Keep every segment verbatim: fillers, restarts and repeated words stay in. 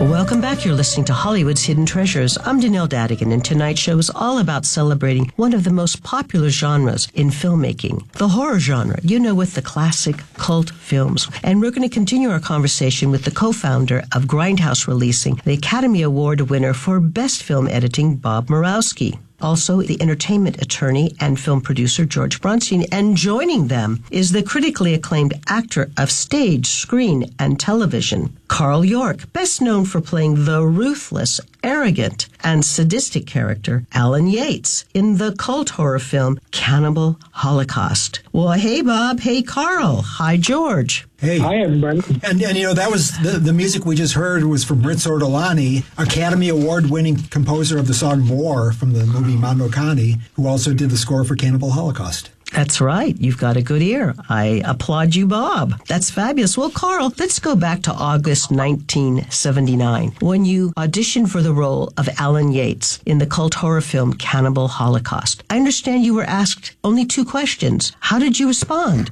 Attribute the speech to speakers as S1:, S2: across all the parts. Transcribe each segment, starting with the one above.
S1: Welcome back. You're listening to Hollywood's Hidden Treasures. I'm Danelle Dadigan, and tonight's show is all about celebrating one of the most popular genres in filmmaking, the horror genre, you know, with the classic cult films. And we're going to continue our conversation with the co-founder of Grindhouse Releasing, the Academy Award winner for Best Film Editing, Bob Murawski. Also, the entertainment attorney and film producer, George Bronstein. And joining them is the critically acclaimed actor of stage, screen, and television, Carl York, best known for playing the ruthless, arrogant, and sadistic character, Alan Yates, in the cult horror film Cannibal Holocaust. Well, hey, Bob. Hey, Carl. Hi, George.
S2: Hey.
S3: Hi, everybody.
S2: And, and you know, that was the, the music we just heard was from Riz Ortolani, Academy Award-winning composer of the song More from the movie Mondokani, who also did the score for Cannibal Holocaust.
S1: That's right. You've got a good ear. I applaud you, Bob. That's fabulous. Well, Carl, let's go back to August nineteen seventy-nine, when you auditioned for the role of Alan Yates in the cult horror film Cannibal Holocaust. I understand you were asked only two questions. How did you respond?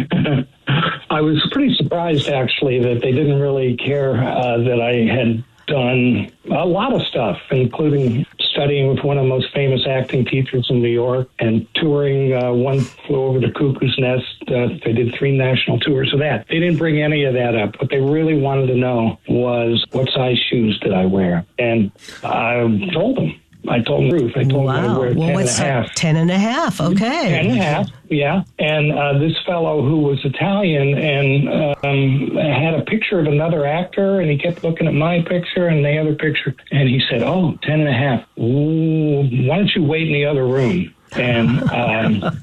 S3: I was pretty surprised, actually, that they didn't really care uh, that I had done a lot of stuff, including studying with one of the most famous acting teachers in New York and touring uh, One Flew Over the Cuckoo's Nest. Uh, they did three national tours of that. They didn't bring any of that up. What they really wanted to know was what size shoes did I wear? And I told them. I told them the truth. I told
S1: wow.
S3: them I wear
S1: well,
S3: ten
S1: what's
S3: and a half.
S1: Ten and a half, okay.
S3: Ten and a half, yeah. And uh, this fellow who was Italian and um, had a picture of another actor, and he kept looking at my picture and the other picture, and he said, oh, ten and a half. Ooh, why don't you wait in the other room? And um,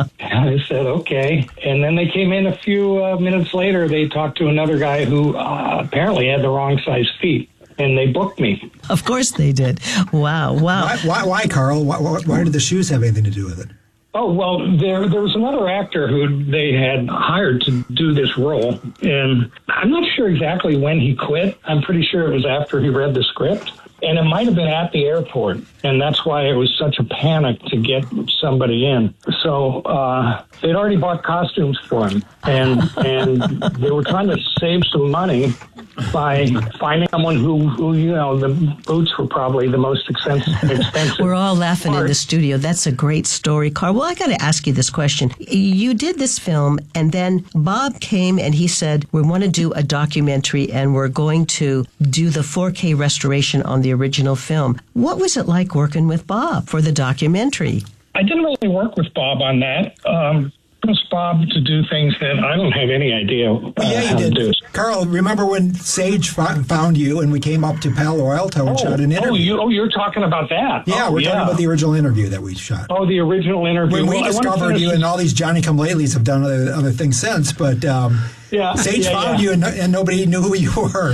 S3: I said, okay. And then they came in a few uh, minutes later. They talked to another guy who uh, apparently had the wrong size feet. And they booked me.
S1: Of course they did. Wow, wow.
S2: Why, why, why Carl? Why, why, why did the shoes have anything to do with it?
S3: Oh, well, there there was another actor who they had hired to do this role. And I'm not sure exactly when he quit. I'm pretty sure it was after he read the script. And it might have been at the airport. And that's why it was such a panic to get somebody in. So uh, they'd already bought costumes for him. And and they were trying to save some money by finding someone who, who, you know, the boots were probably the most expensive. expensive
S1: We're all laughing
S3: part.
S1: in the studio. That's a great story, Carl. Well, I got to ask you this question. You did this film, and then Bob came and he said, we want to do a documentary, and we're going to do the four K restoration on the original film. What was it like working with Bob for the documentary?
S3: I didn't really work with Bob on that. Um, asked Bob to do things that I don't have any idea uh,
S2: Well, yeah,
S3: how
S2: you
S3: to
S2: did.
S3: do.
S2: Carl, remember when Sage fo- found you and we came up to Palo Alto and
S3: Oh,
S2: shot an interview?
S3: oh, you, oh, you're talking about that.
S2: yeah,
S3: oh,
S2: we're
S3: yeah.
S2: talking about the original interview that we shot.
S3: Oh, the original interview.
S2: When we
S3: Well, I wanna
S2: discovered
S3: finish
S2: you,
S3: this-
S2: and all these Johnny-come-latelys have done other, other things since, but um,
S3: Yeah,
S2: Sage
S3: yeah,
S2: found
S3: yeah.
S2: you, and, and nobody knew who you were,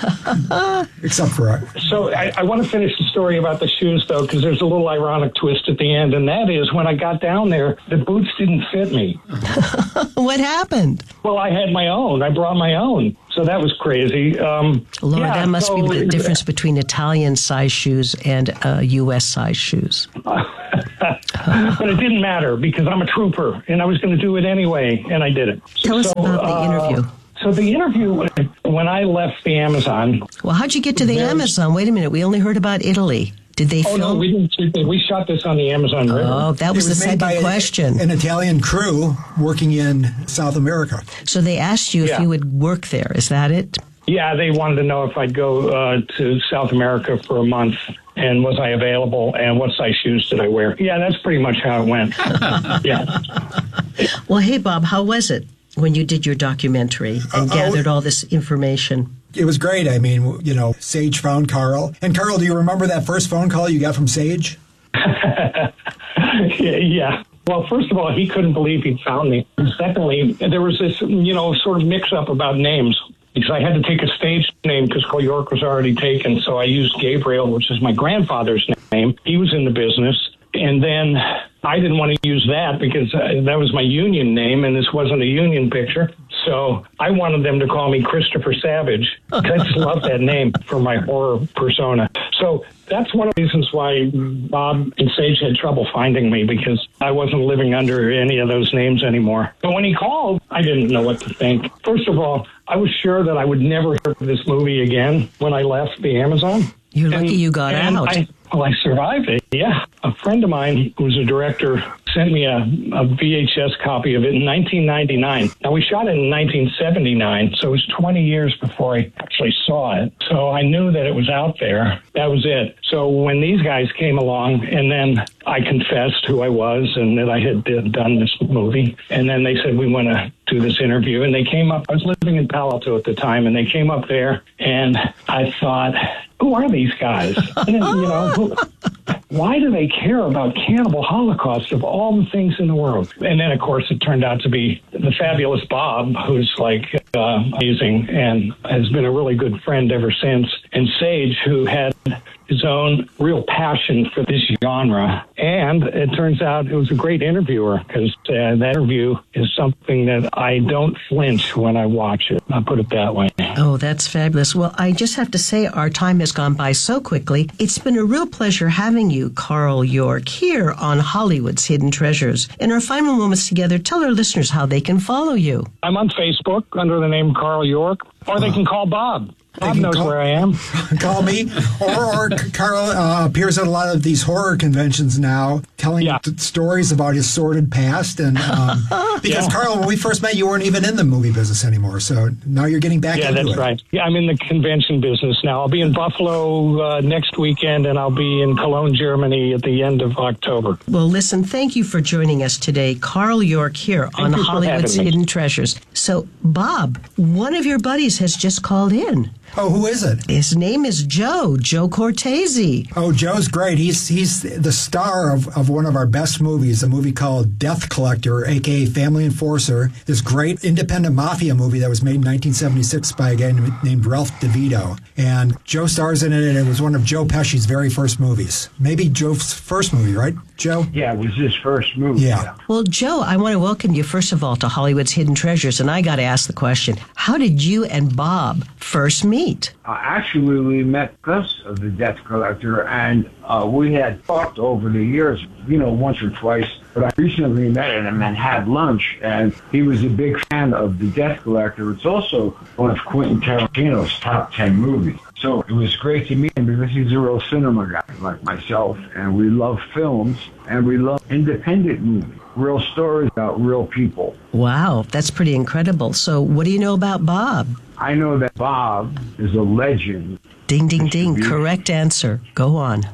S2: except for our...
S3: So I, I want to finish the story about the shoes, though, because there's a little ironic twist at the end, and that is when I got down there, the boots didn't fit me.
S1: What happened?
S3: Well, I had my own. I brought my own. So that was crazy. Um,
S1: Lord,
S3: yeah,
S1: that must
S3: so,
S1: be the difference between Italian size shoes and uh, U S size shoes.
S3: But it didn't matter because I'm a trooper, and I was going to do it anyway, and I did it.
S1: Tell us
S3: So,
S1: about the
S3: uh,
S1: interview.
S3: So the interview, when I left the Amazon...
S1: Well, how'd you get to the
S3: There's-
S1: Amazon? Wait a minute. We only heard about Italy. Did they
S3: Oh,
S1: film?
S3: no, we didn't. shoot it. We shot this on the Amazon River.
S1: Oh, that was,
S2: It was
S1: the
S2: made by
S1: second
S2: a-
S1: question.
S2: an Italian crew working in South America.
S1: So they asked you if
S3: Yeah.
S1: you would work there. Is that it?
S3: Yeah, they wanted to know if I'd go uh, to South America for a month, and was I available, and what size shoes did I wear. Yeah, that's pretty much how it went. Yeah.
S1: Well, hey, Bob, how was it when you did your documentary and
S2: Uh, oh.
S1: gathered all this information?
S2: It was great. I mean, you know, Sage found Carl. And Carl, do you remember that first phone call you got from Sage?
S3: yeah, yeah. Well, first of all, he couldn't believe he'd found me. Secondly, there was this, you know, sort of mix-up about names. Because I had to take a stage name because Carl York was already taken. So I used Gabriel, which is my grandfather's name. He was in the business. And then I didn't want to use that because uh, that was my union name, and this wasn't a union picture. So I wanted them to call me Christopher Savage. I just love that name for my horror persona. So that's one of the reasons why Bob and Sage had trouble finding me, because I wasn't living under any of those names anymore. But when he called, I didn't know what to think. First of all, I was sure that I would never hear of this movie again when I left the Amazon.
S1: You're lucky
S3: and,
S1: you got out.
S3: I, well, I survived it, yeah. A friend of mine who was a director sent me a, a V H S copy of it in nineteen ninety-nine. Now, we shot it in nineteen seventy-nine, so it was twenty years before I actually saw it. So I knew that it was out there. That was it. So when these guys came along, and then I confessed who I was and that I had did, done this movie, and then they said, we want to do this interview. And they came up, I was living in Palo Alto at the time, and they came up there, and I thought, who are these guys? And, you know, who, why do they care about Cannibal Holocaust of all the things in the world? And then, of course, it turned out to be the fabulous Bob, who's like uh, amazing and has been a really good friend ever since, and Sage, who had his own real passion for this genre. And it turns out it was a great interviewer, because uh, that interview is something that I don't flinch when I watch it. I'll put it that way.
S1: Oh, that's fabulous. Well, I just have to say our time has gone by so quickly. It's been a real pleasure having you, Carl York, here on Hollywood's Hidden Treasures. In our final moments together, tell our listeners how they can follow you.
S3: I'm on Facebook under the name Carl York, or they can call Bob. Bob knows
S2: call,
S3: where I am.
S2: Call me. Or, or Carl uh, appears at a lot of these horror conventions now, telling
S3: yeah.
S2: th- stories about his sordid past. And um, because,
S3: yeah.
S2: Carl, when we first met, you weren't even in the movie business anymore. So now you're getting back
S3: yeah,
S2: into it.
S3: Yeah, that's right. Yeah, I'm in the convention business now. I'll be in Buffalo uh, next weekend, and I'll be in Cologne, Germany at the end of October.
S1: Well, listen, thank you for joining us today. Carl York here
S3: Thank
S1: on Hollywood's Hidden Treasures. So, Bob, one of your buddies has just called in.
S2: Oh, who is it?
S1: His name is Joe, Joe Cortese.
S2: Oh, Joe's great. He's he's the star of, of one of our best movies, a movie called Death Collector, a k a. Family Enforcer, this great independent mafia movie that was made in nineteen seventy-six by a guy named Ralph DeVito. And Joe stars in it, and it was one of Joe Pesci's very first movies. Maybe Joe's first movie, right, Joe?
S4: Yeah, it was his first movie.
S2: Yeah.
S4: yeah.
S1: Well, Joe, I want to welcome you, first of all, to Hollywood's Hidden Treasures, and I got to ask the question, how did you and Bob first meet?
S4: Uh, actually, we met because of the Death Collector, and uh, we had talked over the years, you know, once or twice. But I recently met him and had lunch, and he was a big fan of the Death Collector. It's also one of Quentin Tarantino's top ten movies. So it was great to meet him because he's a real cinema guy like myself, and we love films, and we love independent movies, real stories about real people.
S1: Wow, that's pretty incredible. So what do you know about Bob?
S4: I know that Bob is a legend.
S1: Ding, ding, ding. Correct answer. Go on.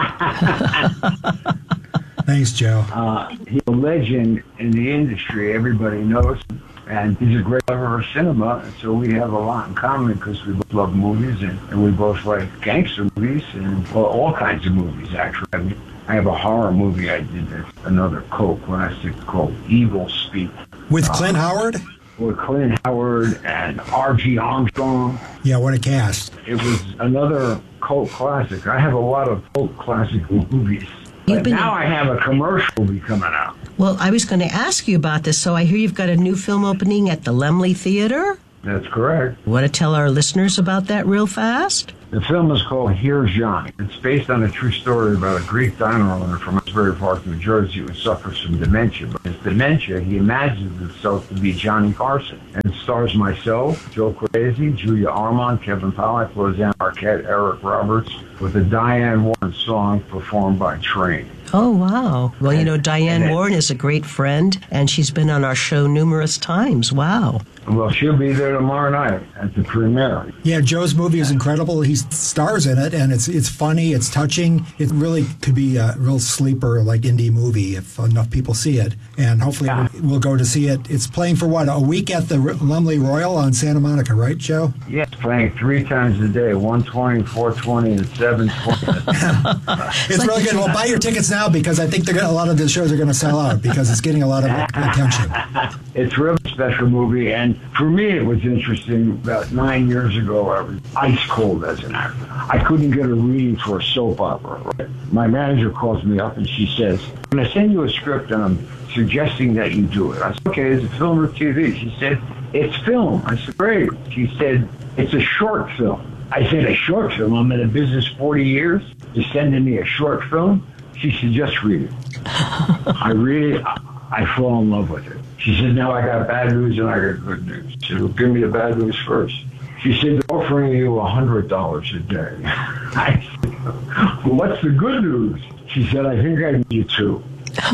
S2: Thanks, Joe.
S4: Uh, he's a legend in the industry. Everybody knows him. And he's a great lover of cinema. And so we have a lot in common because we both love movies, and, and we both like gangster movies and well, all kinds of movies, actually. I mean, I have a horror movie I did that's another cult classic called Evil Speak.
S2: With Clint uh, Howard?
S4: With Clint Howard and R G Armstrong.
S2: Yeah, what a cast.
S4: It was another cult classic. I have a lot of cult classic movies. But been... now I have a commercial movie coming out.
S1: Well, I was going to ask you about this. So I hear you've got a new film opening at the Laemmle Theater?
S4: That's correct.
S1: Want to tell our listeners about that real fast?
S4: The film is called Here's Johnny. It's based on a true story about a Greek diner owner from Asbury Park, New Jersey, who suffers from dementia. But his dementia, he imagines himself to be Johnny Carson. And it stars myself, Joe Cortese, Julia Armand, Kevin Pollak, Roseanne Arquette, Eric Roberts, with a Diane Warren song performed by Train.
S1: Oh, wow. Well, you know, Diane Warren is a great friend, and she's been on our show numerous times. Wow.
S4: Well, she'll be there tomorrow night at the premiere.
S2: Yeah, Joe's movie is incredible. He stars in it, and it's it's funny, it's touching. It really could be a real sleeper, like, indie movie if enough people see it. And hopefully yeah. we'll, we'll go to see it. It's playing for, what, a week at the Laemmle Royal on Santa Monica, right, Joe?
S4: Yeah, it's playing three times a day, one twenty, four twenty, and seven twenty.
S2: It's really good. Well, buy your tickets now. out because I think they're gonna, a lot of the shows are going to sell out because it's getting a lot of attention.
S4: It's a really special movie, and for me it was interesting. About nine years ago, I was ice cold as an actor. I couldn't get a reading for a soap opera. Right? My manager calls me up and she says, "I'm going to send you a script and I'm suggesting that you do it." I said, "Okay, is it film or T V?" She said, "It's film." I said, "Great." She said, "It's a short film." I said, "A short film? I'm in the business forty years. You're sending me a short film?" She said, "Just read it." I read it. I fall in love with it. She said, "Now I got bad news and I got good news." She said, "Well, give me the bad news first." She said, "They're offering you one hundred dollars a day." I said, "Well, what's the good news?" She said, "I think I need you two."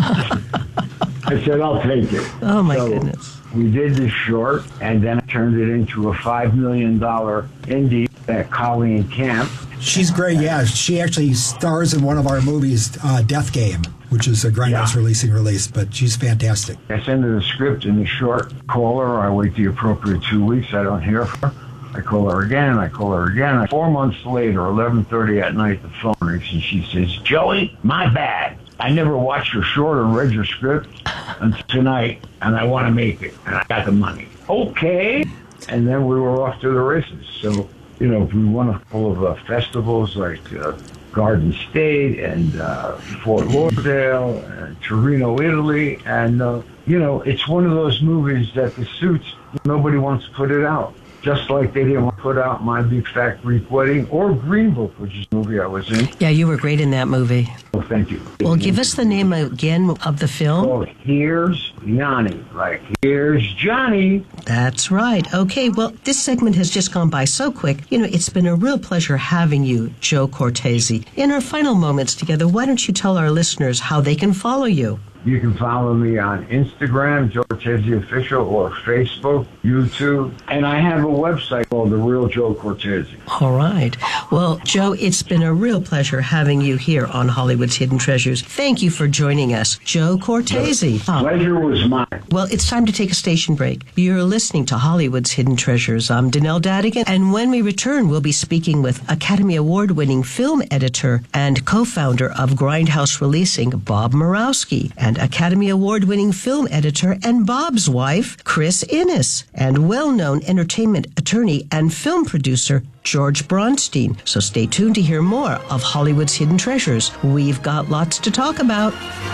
S4: I said, "I'll take it."
S1: Oh, my
S4: so
S1: goodness.
S4: We did this short, and then I turned it into a five million dollars indie at Colleen Camp.
S2: She's great, yeah. She actually stars in one of our movies, uh, Death Game, which is a Grindhouse
S4: Yeah.
S2: releasing release, but she's fantastic.
S4: I send her the script in the short, call her, I wait the appropriate two weeks, I don't hear from her. I call her again, I call her again. Four months later, eleven thirty at night, the phone rings and she says, "Joey, my bad. I never watched your short or read your script until tonight, and I want to make it, and I got the money." Okay. And then we were off to the races. So, you know, we won a couple of uh, festivals like uh, Garden State and uh, Fort Lauderdale and Torino, Italy. And, uh, you know, it's one of those movies that the suits, nobody wants to put it out. Just like they didn't want to put out My Big Fat Greek Wedding or Green Book, which is a movie I was in.
S1: Yeah, you were great in that movie.
S4: Oh, thank you.
S1: Well, give us the name again of the film.
S4: Oh, here's Yanni. Like, here's Johnny.
S1: That's right. Okay, well, this segment has just gone by so quick. You know, it's been a real pleasure having you, Joe Cortese. In our final moments together, why don't you tell our listeners how they can follow you?
S4: You can follow me on Instagram, Joe Cortese Official, or Facebook, YouTube. And I have a website called The Real Joe Cortese.
S1: All right. Well, Joe, it's been a real pleasure having you here on Hollywood's Hidden Treasures. Thank you for joining us, Joe Cortese.
S4: The pleasure was mine.
S1: Well, it's time to take a station break. You're listening to Hollywood's Hidden Treasures. I'm Danelle Dadigan, and when we return, we'll be speaking with Academy Award-winning film editor and co-founder of Grindhouse Releasing, Bob Murawski, and Academy Award-winning film editor and Bob's wife, Chris Innes, and well-known entertainment attorney and film producer, George Bronstein. So stay tuned to hear more of Hollywood's Hidden Treasures. We've got lots to talk about.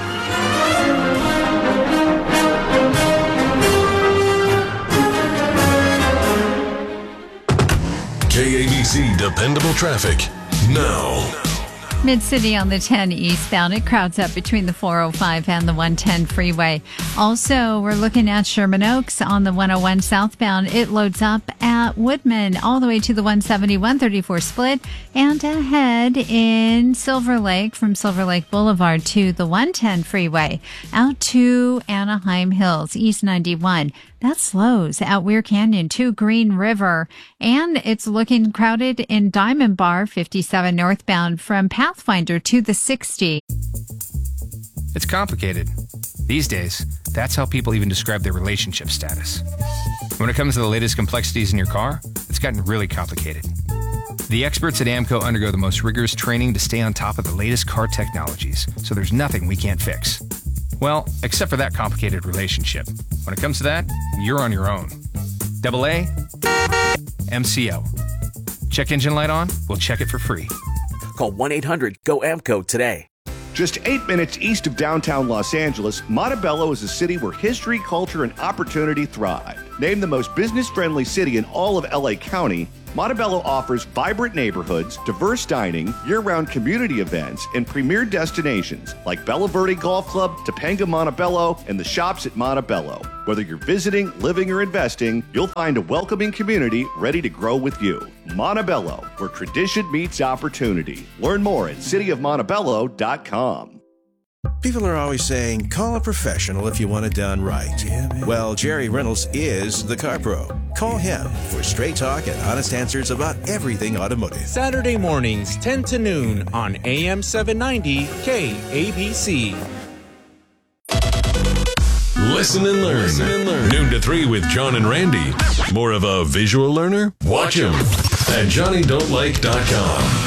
S5: K A B C Dependable Traffic now.
S6: Mid-City on the ten eastbound. It crowds up between the four oh five and the one ten freeway. Also, we're looking at Sherman Oaks on the one oh one southbound. It loads up at Woodman all the way to the one seventy, one thirty-four split and ahead in Silver Lake from Silver Lake Boulevard to the one ten freeway out to Anaheim Hills, East ninety-one. That slows at Weir Canyon to Green River. And it's looking crowded in Diamond Bar, fifty-seven northbound from Pathfinder to the sixty.
S7: It's complicated. These days, that's how people even describe their relationship status. When it comes to the latest complexities in your car, it's gotten really complicated. The experts at AAMCO undergo the most rigorous training to stay on top of the latest car technologies, so there's nothing we can't fix. Well, except for that complicated relationship. When it comes to that, you're on your own. Double A, M C O. Check engine light on? We'll check it for free.
S8: Call one eight hundred G O A M C O today.
S9: Just eight minutes east of downtown Los Angeles, Montebello is a city where history, culture, and opportunity thrive. Named the most business-friendly city in all of L A County, Montebello offers vibrant neighborhoods, diverse dining, year-round community events, and premier destinations like Bella Verde Golf Club, Topanga Montebello, and the shops at Montebello. Whether you're visiting, living, or investing, you'll find a welcoming community ready to grow with you. Montebello, where tradition meets opportunity. Learn more at city of montebello dot com.
S10: People are always saying, call a professional if you want it done right. Yeah, well, Jerry Reynolds is the car pro. Call him for straight talk and honest answers about everything automotive.
S11: Saturday mornings, ten to noon on A M seven ninety K A B C.
S5: Listen and learn. Listen and learn. Noon to three with John and Randy. More of a visual learner? Watch him at Johnny Don't Like dot com.